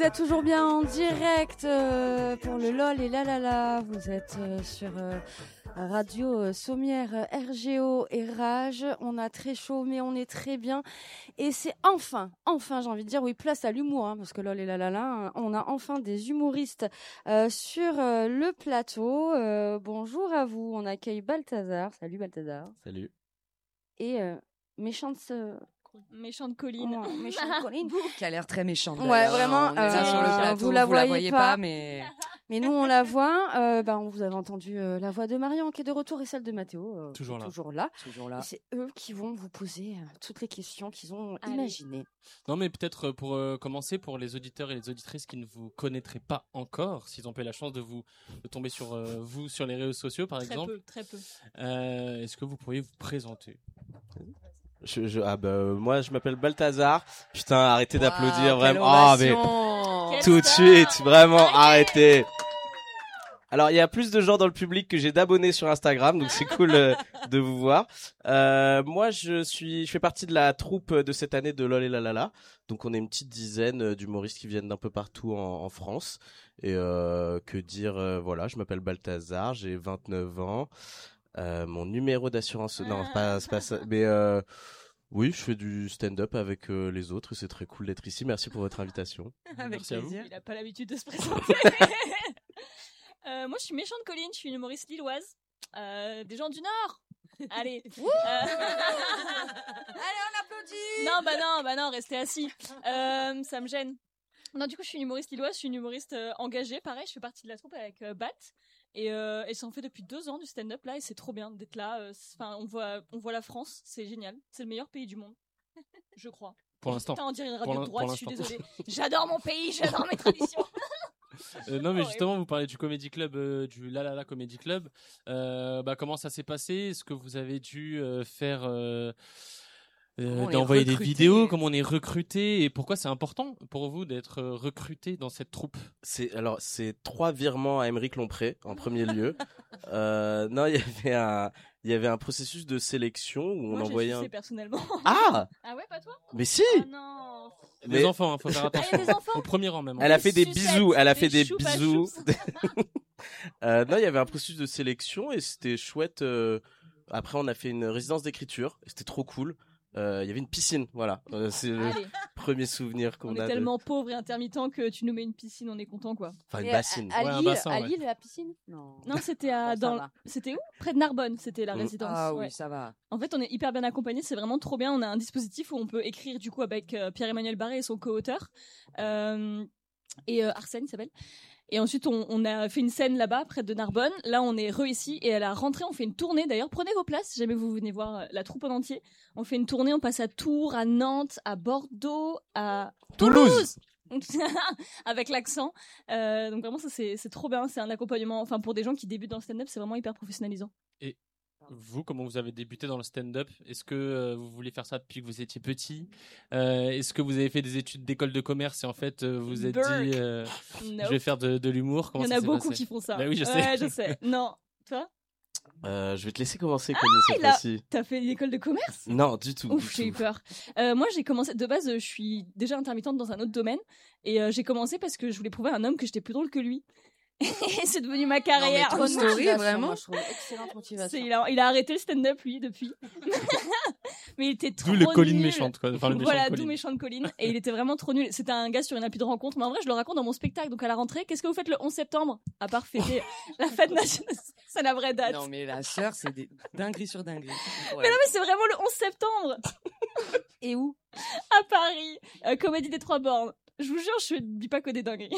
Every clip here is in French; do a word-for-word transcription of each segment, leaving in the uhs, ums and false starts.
Vous êtes toujours bien en direct euh, pour le LOL et la la la. Vous êtes euh, sur euh, Radio euh, Sommière, euh, R G O et Rage. On a très chaud, mais on est très bien. Et c'est enfin, enfin, j'ai envie de dire, oui, place à l'humour, hein, parce que LOL et la la la, hein, on a enfin des humoristes euh, sur euh, le plateau. Euh, bonjour à vous. On accueille Balthazar. Salut Balthazar. Salut. Et euh, méchante. Euh, Méchante Colline. Ouais, méchante Colline. Qui a l'air très méchante. Ouais, vraiment. On est là euh, sur le plateau, vous la vous voyez, la voyez pas, pas, mais mais nous on la voit. Euh, bah, on vous avez entendu euh, la voix de Marion qui est de retour et celle de Mathéo. Euh, toujours là. Toujours là. toujours là. Et c'est eux qui vont vous poser euh, toutes les questions qu'ils ont Allez. imaginées. Non, mais peut-être pour euh, commencer, pour les auditeurs et les auditrices qui ne vous connaîtraient pas encore, s'ils ont pas eu la chance de vous de tomber sur euh, vous sur les réseaux sociaux, par Très exemple, peu, très peu. euh, est-ce que vous pourriez vous présenter? Je, je, ah bah, euh, moi je m'appelle Balthazar. Putain, arrêtez Waouh, d'applaudir quelle vraiment. Ah mais ovation. Quelle tout de star. suite, vraiment, arrêtez. Alors il y a plus de gens dans le public que j'ai d'abonnés sur Instagram, donc c'est cool euh, de vous voir. Euh, moi je suis, je fais partie de la troupe de cette année de LOL et la la la. Donc on est une petite dizaine euh, d'humoristes qui viennent d'un peu partout en, en France. Et euh, que dire, euh, voilà, je m'appelle Balthazar, j'ai vingt-neuf ans. Euh, mon numéro d'assurance, non, c'est pas, c'est pas ça, mais euh, oui, je fais du stand-up avec euh, les autres et c'est très cool d'être ici. Merci pour votre invitation. Avec Merci à vous. plaisir. Il a pas l'habitude de se présenter. euh, moi, je suis méchante Colline, je suis une humoriste lilloise. Euh, des gens du Nord. Allez. Euh, Allez, on applaudit. non, bah non, bah non, restez assis. Euh, ça me gêne. Non, du coup, je suis une humoriste lilloise, je suis une humoriste euh, engagée. Pareil, je fais partie de la troupe avec euh, Bat. Et, euh, et ça en fait depuis deux ans du stand-up là, et c'est trop bien d'être là. Enfin, on voit, on voit la France, c'est génial. C'est le meilleur pays du monde, je crois. Pour l'instant. Putain, on dirait une Pour radio l'in- de droite, pour je suis l'instant. désolée. J'adore mon pays, j'adore mes traditions. Euh, non, mais Horrible. justement, vous parlez du Comedy Club, euh, du La La La Comedy Club. Euh, bah, comment ça s'est passé? Est-ce que vous avez dû euh, faire euh, euh, Comment on est d'envoyer des recruté. vidéos? Comment on est recruté? Et pourquoi c'est important pour vous d'être euh, recruté dans cette troupe? C'est alors c'est trois virements à Aymeric Lompré en premier lieu. Euh, non, il y avait un, il y avait un processus de sélection où on Moi, j'ai envoyait sucé un. personnellement. Ah, Ah ouais, pas toi? mais si. Ah non. Les Mais- enfants, hein, faut faire Ah, il y attention. a des enfants? Au premier rang même. hein. Elle a Des fait des sucettes, bisous, elle a fait des des choupa bisous. choups. euh, non, il y avait un processus de sélection et c'était chouette. euh, Après, on a fait une résidence d'écriture et c'était trop cool. Euh, Il y avait une piscine, voilà. Euh, c'est le Allez, premier souvenir qu'on on a. est de- tellement pauvres et intermittents que tu nous mets une piscine, on est content quoi. Enfin, une Et bassine. À, à Ouais, un Lille, bassin, à ouais. Lille, la piscine? Non. Non, c'était à Bon, ça dans. va. C'était où? Près de Narbonne, c'était la Mm. résidence. Ah ouais. oui, ça va. En fait, on est hyper bien accompagnés, c'est vraiment trop bien. On a un dispositif où on peut écrire du coup avec euh, Pierre-Emmanuel Barré et son co-auteur euh, et euh, Arsène il s'appelle. Et ensuite, on, on a fait une scène là-bas, près de Narbonne. Là, on est re-ici. Et à la rentrée, on fait une tournée. D'ailleurs, prenez vos places si jamais vous venez voir euh, la troupe en entier. On fait une tournée, on passe à Tours, à Nantes, à Bordeaux, à Toulouse. avec l'accent. Euh, donc vraiment, ça c'est c'est trop bien. C'est un accompagnement. Enfin, pour des gens qui débutent dans le stand-up, c'est vraiment hyper professionnalisant. Vous, comment vous avez débuté dans le stand-up? Est-ce que euh, vous voulez faire ça depuis que vous étiez petit? euh, Est-ce que vous avez fait des études d'école de commerce et en fait euh, vous vous êtes Burk. dit euh, Nope. je vais faire de, de l'humour? Il Comment y en ça a s'est beaucoup passé? qui font ça. Bah oui, je sais. Ouais, je sais. Non, toi, Euh, je vais te laisser commencer, Colline, cette il a- fois-ci. t'as fait l'école de commerce? Non, du tout. Ouf, du j'ai eu tout. peur. Euh, moi, j'ai commencé. De base, je suis déjà intermittente dans un autre domaine, et euh, j'ai commencé parce que je voulais prouver à un homme que j'étais plus drôle que lui. Et c'est devenu ma carrière. trop Bonne story, motivation, vraiment. moi, je trouve excellente motivation. C'est- il, a, il a arrêté le stand-up lui depuis. Mais il était trop D'où le Colline nul. méchante, quoi. Enfin, le méchant Voilà, d'où Colline. méchante Colline. Et il était vraiment trop nul. C'était un gars sur une appli de rencontre. Mais en vrai, je le raconte dans mon spectacle. Donc à la rentrée, qu'est-ce que vous faites le onze septembre? À part fêter la fête nationale. C'est la vraie date. Non, mais la sœur, c'est des dingueries sur dingueries. Mais non, mais c'est vraiment le onze septembre. Et où? À Paris. Euh, Comédie des Trois Bornes. Je vous jure, je dis pas que des dingueries.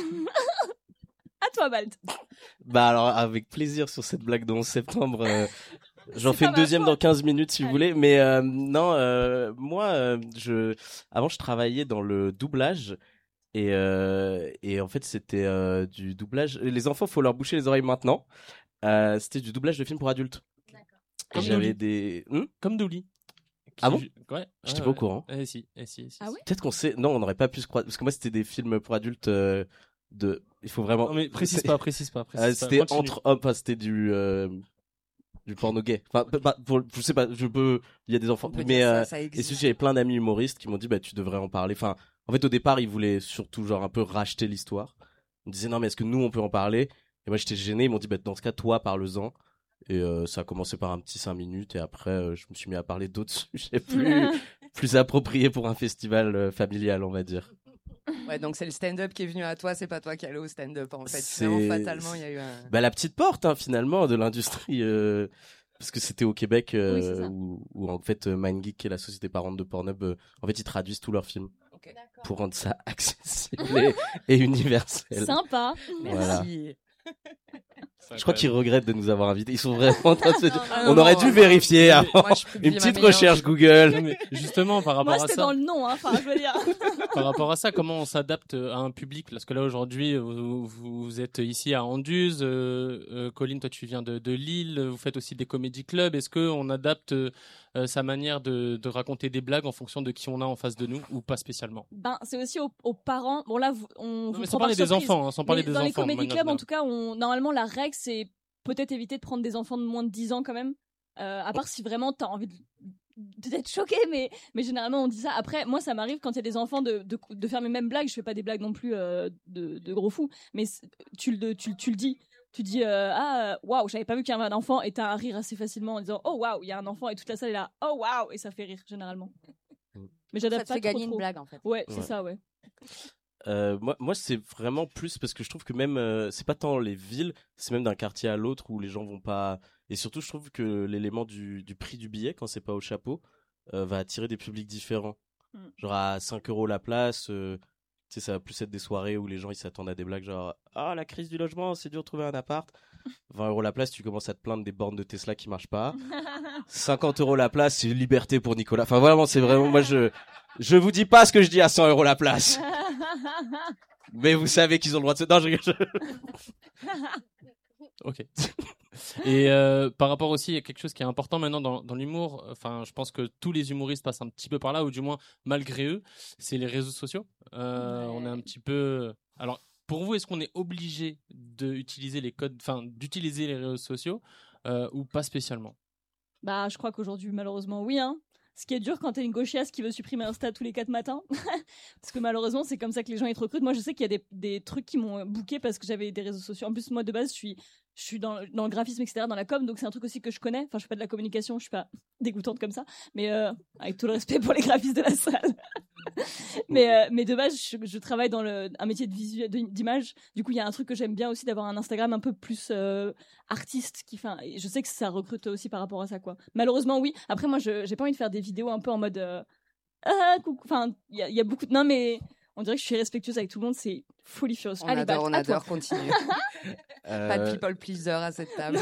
À toi, Balt. Bah alors, avec plaisir sur cette blague de onze septembre. euh, J'en C'est fais pas une ma deuxième faute. dans quinze minutes si vous Allez. voulez. Mais euh, non, euh, moi, euh, je avant, je travaillais dans le doublage. Et, euh, et en fait, c'était euh, du doublage. Les enfants, faut leur boucher les oreilles maintenant. Euh, c'était du doublage de films pour adultes. Et Comme j'avais Douli. des... Hmm Comme Douli. Ah bon? Ouais. J'étais ouais, pas au ouais. courant. Eh si, eh si, eh si. Ah ouais? Peut-être qu'on sait... Non, on n'aurait pas pu se croire... Parce que moi, c'était des films pour adultes euh, de... Il faut vraiment... Non mais précise pas, précise pas. Précise Euh, pas. c'était Continue. entre hommes, enfin c'était du euh, du porno gay. Enfin, p- pas- pour- je sais pas, je peux. Il y a des enfants, On peut mais dire ça, euh, ça et existe. surtout j'avais plein d'amis humoristes qui m'ont dit bah tu devrais en parler. Enfin, En fait, au départ, ils voulaient surtout genre un peu racheter l'histoire. Ils me disaient non mais est-ce que nous on peut en parler? Et moi j'étais gêné. Ils m'ont dit bah dans ce cas toi parle-en. Et euh, ça a commencé par un petit cinq minutes et après euh, je me suis mis à parler d'autres sujets plus plus appropriés pour un festival euh, familial, on va dire. Ouais, donc c'est le stand-up qui est venu à toi, c'est pas toi qui allais au stand-up en fait. C'est- Finalement, fatalement, il y a eu un. Bah la petite porte hein, finalement de l'industrie euh, parce que c'était au Québec euh, Oui, c'est ça. où, où en fait euh, MindGeek qui est la société parente de Pornhub euh, en fait ils traduisent tous leurs films pour rendre ça accessible et, et universel. Sympa. Voilà. Merci. Je crois qu'ils regrettent de nous avoir invités. Ils sont vraiment en train de se dire Ah, on non, aurait non, dû non. vérifier avant. Moi, je publie Une ma petite meilleure- recherche Google. Non, mais justement, par rapport Moi, à c'était ça, dans le nom, hein. Enfin, je veux dire. par rapport à ça, comment on s'adapte à un public? Parce que là, aujourd'hui, vous, vous êtes ici à Anduze. Euh, euh, Colline, toi, tu viens de, de Lille. Vous faites aussi des comédie clubs. Est-ce qu'on adapte euh, sa manière de, de raconter des blagues en fonction de qui on a en face de nous ou pas spécialement? Ben, c'est aussi aux, aux parents. Bon, là, vous- on Non, vous mais prend sans par parler des surprise. enfants, hein, sans parler Mais des dans les enfants. de comédie manière clubs, en générale. tout cas, on... normalement, la règle, c'est peut-être éviter de prendre des enfants de moins de dix ans quand même. Euh, à part si vraiment t'as envie de d'être choqué, mais, mais généralement on dit ça. Après, moi ça m'arrive quand il y a des enfants de, de, de faire mes mêmes blagues. Je fais pas des blagues non plus euh, de, de gros fous, mais c'est- tu le, tu, tu le dis. Tu dis euh, ah waouh, j'avais pas vu qu'il y avait un enfant, et t'as un rire assez facilement en disant oh waouh, il y a un enfant, et toute la salle est là oh waouh, et ça fait rire généralement. Mais Ça j'adapte te pas fait trop, gagner trop. une blague en fait. Ouais, c'est Ouais. ça, ouais. Euh, moi, moi c'est vraiment plus parce que je trouve que même euh, c'est pas tant les villes, c'est même d'un quartier à l'autre où les gens vont pas. Et surtout, je trouve que l'élément du, du prix du billet quand c'est pas au chapeau euh, va attirer des publics différents. Mm. Genre à cinq euros la place. Euh, tu sais, ça va plus être des soirées où les gens ils s'attendent à des blagues genre ah la crise du logement, c'est dur de trouver un appart. vingt euros la place, tu commences à te plaindre des bornes de Tesla qui marchent pas. cinquante euros la place, c'est liberté pour Nicolas. Enfin vraiment, c'est vraiment moi je je vous dis pas ce que je dis à cent euros la place. Mais vous savez qu'ils ont le droit de se... Non, je rigole. Ok. Et euh, par rapport aussi, il y a quelque chose qui est important maintenant dans, dans l'humour. Enfin, je pense que tous les humoristes passent un petit peu par là, ou du moins malgré eux, c'est les réseaux sociaux. Euh, Ouais. On est un petit peu. Alors, pour vous, est-ce qu'on est obligé d'utiliser les codes, enfin, d'utiliser les réseaux sociaux euh, ou pas spécialement? Bah, je crois qu'aujourd'hui, malheureusement, oui. Hein. Ce qui est dur quand t'es une gauchiasse qui veut supprimer Insta tous les quatre matins. Parce que malheureusement, c'est comme ça que les gens ils te recrutent. Moi, je sais qu'il y a des, des trucs qui m'ont booké parce que j'avais des réseaux sociaux. En plus, moi, de base, je suis, je suis dans, dans le graphisme, et cetera, dans la com. Donc, c'est un truc aussi que je connais. Enfin, je fais pas de la communication, je suis pas dégoûtante comme ça. Mais euh, avec tout le respect pour les graphistes de la salle. mais, euh, mais de base, je, je travaille dans le, un métier de visuel, de- d'image. Du coup, il y a un truc que j'aime bien aussi d'avoir un Instagram un peu plus euh, artiste. Qui, enfin, et je sais que ça recrute aussi par rapport à ça, quoi. Malheureusement, oui. Après, moi, je j'ai pas envie de faire des vidéos un peu en mode. Euh, ah, coucou. Enfin, il y, a- il y a beaucoup de. Non, mais on dirait que je suis respectueuse avec tout le monde. C'est folie furieuse. On Allez, adore, Balt, on à toi. adore, continue. Euh, Pas de people pleaser à cette table.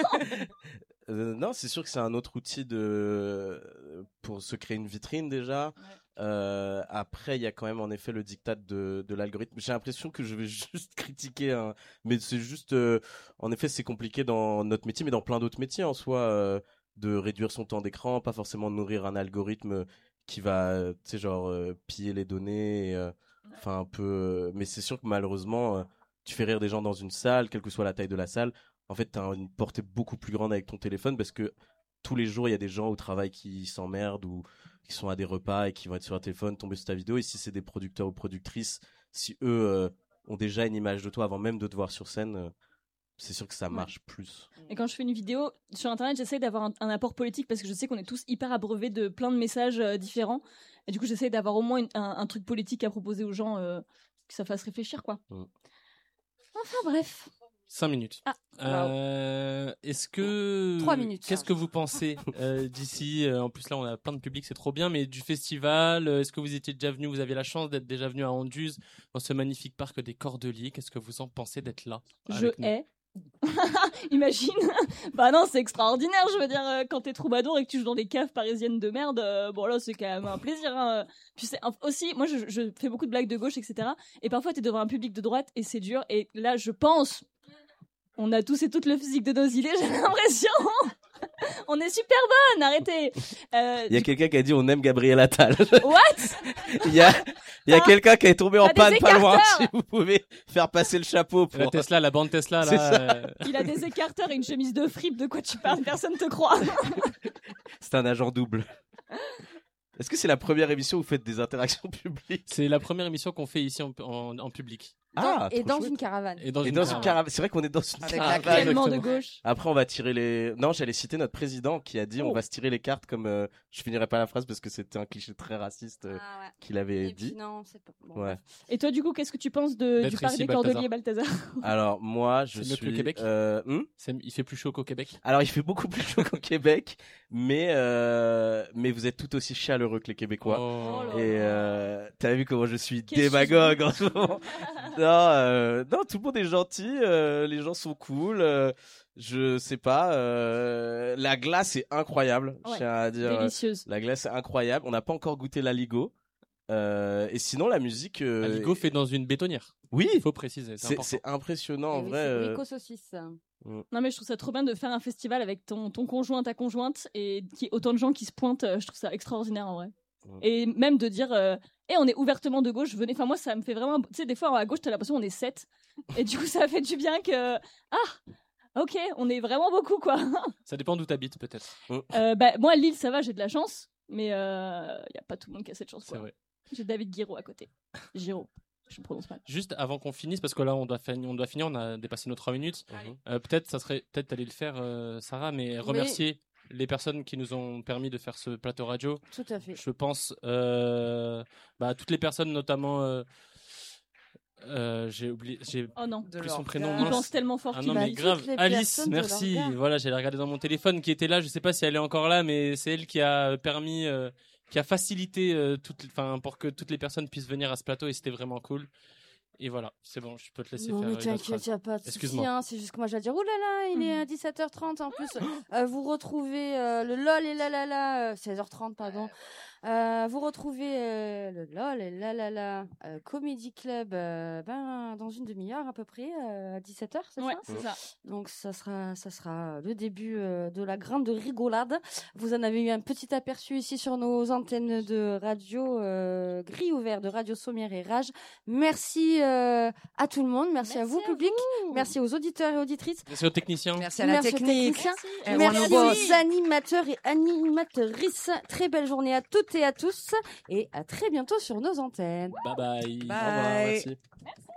euh, non, c'est sûr que c'est un autre outil de pour se créer une vitrine déjà. Euh, après, il y a quand même en effet le diktat de, de l'algorithme. J'ai l'impression que je vais juste critiquer, un... mais c'est juste, euh, en effet, c'est compliqué dans notre métier, mais dans plein d'autres métiers en soi, euh, de réduire son temps d'écran, pas forcément de nourrir un algorithme qui va, euh, tu sais, genre euh, piller les données, et, euh, enfin un peu. euh, Mais c'est sûr que malheureusement, euh, tu fais rire des gens dans une salle, quelle que soit la taille de la salle. En fait, t'as une portée beaucoup plus grande avec ton téléphone parce que tous les jours, il y a des gens au travail qui s'emmerdent ou qui sont à des repas et qui vont être sur un téléphone, tomber sur ta vidéo. Et si c'est des producteurs ou productrices, si eux euh, ont déjà une image de toi avant même de te voir sur scène, euh, c'est sûr que ça marche plus. Et quand je fais une vidéo sur internet, j'essaie d'avoir un, un apport politique parce que je sais qu'on est tous hyper abreuvés de plein de messages euh, différents. Et du coup, j'essaie d'avoir au moins une- un, un truc politique à proposer aux gens, euh, que ça fasse réfléchir, quoi. Mm. Enfin, bref. Cinq minutes. Ah, Euh, Est-ce que Trois minutes, Qu'est-ce Serge. que vous pensez euh, d'ici euh, En plus là, on a plein de public, c'est trop bien. Mais du festival, euh, est-ce que vous étiez déjà venu Vous avez la chance d'être déjà venu à Anduze dans ce magnifique parc des Cordeliers. Qu'est-ce que vous en pensez d'être là Je avec nous? hais. Imagine. Bah non, c'est extraordinaire. Je veux dire, euh, quand t'es troubadour et que tu joues dans des caves parisiennes de merde, euh, bon là, c'est quand même un plaisir. Hein. Puis c'est un- aussi, moi, je, je fais beaucoup de blagues de gauche, et cetera. Et parfois, t'es devant un public de droite et c'est dur. Et là, je pense, on a tous et toutes le physique de nos idées. J'ai l'impression. On est super bonne. Arrêtez. Euh, Il y a quelqu'un qui a dit on aime Gabriel Attal. What? Il y a, il y a Ah. quelqu'un qui est tombé en T'as des panne pas loin. écarteurs. Si vous pouvez faire passer le chapeau La pour. Tesla, la bande Tesla, C'est là. ça. euh, Il a des écarteurs et une chemise de fripe. De quoi tu parles? Personne te croit. C'est un agent double. Est-ce que c'est la première émission où vous faites des interactions publiques? C'est la première émission qu'on fait ici en, en, en public. Ah, et trop dans chouette. une caravane. Et dans Et une dans caravane. une caravane. C'est vrai qu'on est dans une Avec caravane. la Tellement de exactement. gauche. Après, on va tirer les. Non, j'allais citer notre président qui a dit Oh. on va se tirer les cartes comme. euh, Je finirai pas la phrase parce que c'était un cliché très raciste euh, Ah ouais. qu'il avait Et puis dit. non, c'est pas bon. Ouais. Et toi, du coup, qu'est-ce que tu penses de, D'être du parc ici, des Balthazar. Cordeliers Balthazar? Alors moi, je C'est mieux que suis. le Québec euh, hmm C'est- Il fait plus chaud qu'au Québec. Alors il fait beaucoup plus chaud qu'au Québec, mais euh... mais vous êtes tout aussi chaleureux que les Québécois. Oh. là Et là. euh, t'as vu comment je suis Qu'est-ce que démagogue en ce moment. non, euh, non, tout le monde est gentil, euh, les gens sont cool. euh, je sais pas, euh, la glace est incroyable. Je Ouais, tiens à dire, euh, Délicieuse. la glace est incroyable. On n'a pas encore goûté l'aligot. Euh, et sinon la musique. Euh, Aligo fait dans une bétonnière. Oui, Il faut préciser. C'est c'est important. c'est impressionnant Et en oui, vrai. c'est euh, Brico saucisse. Non, mais je trouve ça trop bien de faire un festival avec ton, ton conjoint, ta conjointe, et qu'il y ait autant de gens qui se pointent. euh, Je trouve ça extraordinaire en vrai. Ouais. Et même de dire, euh, eh, on est ouvertement de gauche, venez. Enfin, moi, ça me fait vraiment. Tu sais, des fois, à gauche, t'as l'impression qu'on est sept. Et du coup, ça fait du bien que. Ah, ok, on est vraiment beaucoup, quoi. Ça dépend d'où t'habites peut-être. Euh, bah, moi, Lille, ça va, j'ai de la chance. Mais il euh, n'y a pas tout le monde qui a cette chance, C'est quoi. vrai. J'ai David Guiraud à côté. Giraud. Je me prononce mal. Juste avant qu'on finisse, parce que là on doit, fin- on doit finir, on a dépassé nos trois minutes. Mhm. Euh, peut-être ça serait, peut-être t'allais le faire, euh, Sarah, mais remercier les personnes qui nous ont permis de faire ce plateau radio. Tout à fait. Je pense euh, bah, à toutes les personnes, notamment. euh, euh, j'ai oublié, j'ai Oh non. De plus leur son prénom. gars. Il mince. pense tellement fort Ah qu'il non va. mais toutes grave, les Alice, personnes de merci. leur gars. Voilà, j'allais regarder dans mon téléphone qui était là. Je sais pas si elle est encore là, mais c'est elle qui a permis, euh, qui a facilité, euh, toute, enfin pour que toutes les personnes puissent venir à ce plateau et c'était vraiment cool. Et voilà, c'est bon, je peux te laisser Non, faire mais une autre t'inquiète, phrase. y a pas de souci. Excuse-moi. Hein, c'est juste que moi, je vais dire, ouh là là, il est à dix-sept heures trente. En plus, euh, vous retrouvez euh, le LOL et la la la, euh, seize heures trente, pardon. Euh, vous retrouvez euh, le LOL et la la la euh, Comedy Club euh, ben, dans une demi-heure à peu près, euh, à dix-sept heures, c'est Ouais, ça c'est ça. Donc ça sera, ça sera le début euh, de la grande rigolade. Vous en avez eu un petit aperçu ici sur nos antennes de radio euh, gris ouvert de Radio Sommière et Rage. Merci euh, à tout le monde, merci, à vous public, merci aux auditeurs et auditrices, Merci aux techniciens. Merci à la Merci aux technique. techniciens. Eh, on merci nous bosse. aux animateurs et animatrices. Très belle journée à toutes et à tous et à très bientôt sur nos antennes. Bye bye. Au revoir, Bye. merci. Merci.